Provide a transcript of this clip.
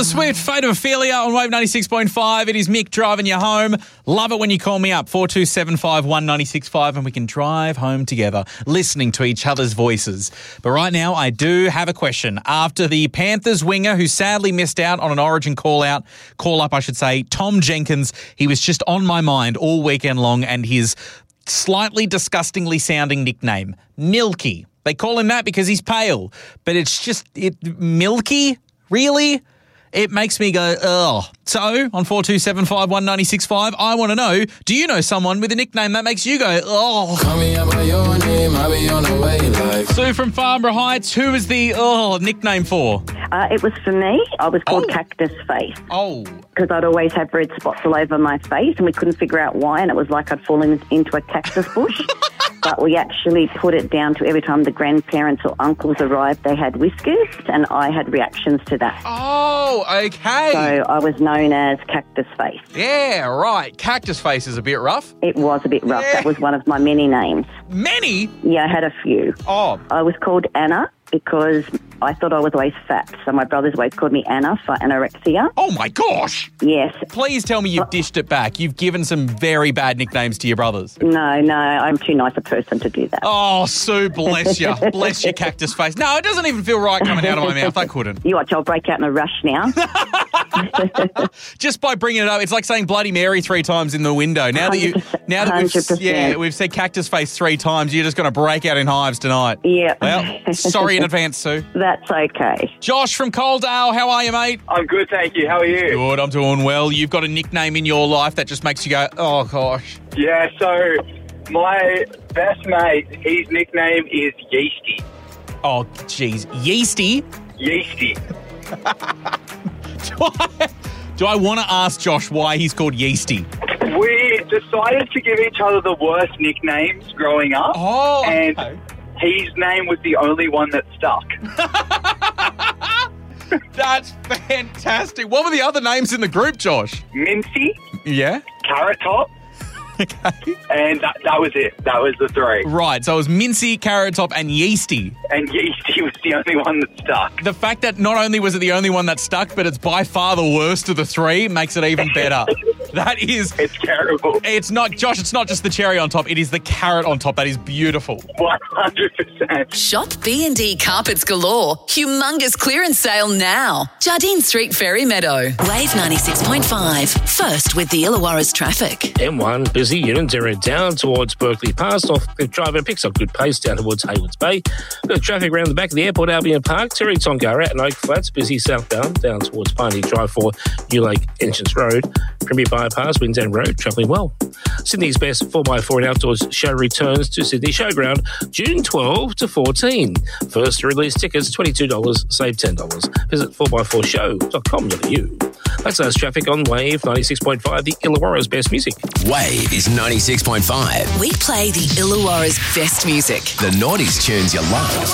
Swift, Fate of Ophelia on Wave 96.5. It is Mick driving you home. Love it when you call me up, 4275 and we can drive home together, listening to each other's voices. But right now, I do have a question. After the Panthers winger, who sadly missed out on an Origin call-up, Tom Jenkins, he was just on my mind all weekend long, and his slightly disgustingly sounding nickname, Milky. They call him that because he's pale, but it's just Milky? Really? It makes me go, ugh. So, on 42751965, I want to know, do you know someone with a nickname that makes you go, oh? Call me up by your name, I'll be on the way, like. Sue from Farnborough Heights, who is the nickname for? It was for me. I was called Cactus Face. Oh. Because I'd always have red spots all over my face and we couldn't figure out why, and it was like I'd fallen into a cactus bush. But we actually put it down to every time the grandparents or uncles arrived, they had whiskers, and I had reactions to that. Oh, okay. So I was known as Cactus Face. Yeah, right. Cactus Face is a bit rough. It was a bit rough. Yeah. That was one of my many names. Many? Yeah, I had a few. Oh. I was called Anna because I thought I was always fat. So my brothers always called me Anna for anorexia. Oh, my gosh. Yes. Please tell me you've dished it back. You've given some very bad nicknames to your brothers. No, I'm too nice a person to do that. Oh, Sue, bless you. Bless your Cactus Face. No, it doesn't even feel right coming out of my mouth. I couldn't. You watch, I'll break out in a rush now. Just by bringing it up, it's like saying Bloody Mary 3 times in the window. Now that we've said Cactus Face 3 times, you're just going to break out in hives tonight. Yeah. Well, sorry in advance, Sue. That's okay. Josh from Coaldale, how are you, mate? I'm good, thank you. How are you? Good, I'm doing well. You've got a nickname in your life that just makes you go, oh, gosh. Yeah, so my best mate, his nickname is Yeasty. Oh, jeez. Yeasty? Yeasty. Do I want to ask Josh why he's called Yeasty? We decided to give each other the worst nicknames growing up. Oh, okay. And his name was the only one that stuck. That's fantastic. What were the other names in the group, Josh? Mincy. Yeah? Carrot Top. Okay. And that was it. That was the 3. Right, so it was Mincy, Carrot Top, and Yeasty. And Yeasty was the only one that stuck. The fact that not only was it the only one that stuck, but it's by far the worst of the 3 makes it even better. That is... It's terrible. It's not, Josh, it's not just the cherry on top, it is the carrot on top. That is beautiful. 100%. Shop B&D Carpets Galore. Humongous clearance sale now. Jardine Street, Ferry Meadow. Wave 96.5. First with the Illawarra's traffic. M1, busy. Unit down towards Berkeley Pass. Off Cliff Drive and picks up good pace down towards Haywards Bay. Got traffic around the back of the airport, Albion Park. Terry Tongarra and Oak Flats. Busy southbound down towards Pioneer Drive for New Lake Entrance Road. Premier Bypass, Winds End Road, travelling well. Sydney's best 4x4 and outdoors show returns to Sydney Showground June 12 to 14. First release tickets $22, save $10. Visit 4x4show.com.au. That's us traffic on Wave 96.5, the Illawarra's best music. Wave is 96.5. We play the Illawarra's best music. The noughties tunes you love.